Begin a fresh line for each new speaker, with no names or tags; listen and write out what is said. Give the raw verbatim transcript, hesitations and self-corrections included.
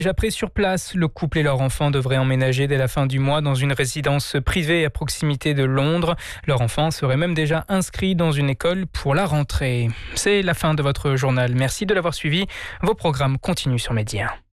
Déjà pris sur place, le couple et leur enfant devraient emménager dès la fin du mois dans une résidence privée à proximité de Londres. Leur enfant serait même déjà inscrit dans une école pour la rentrée. C'est la fin de votre journal. Merci de l'avoir suivi. Vos programmes continuent sur Média.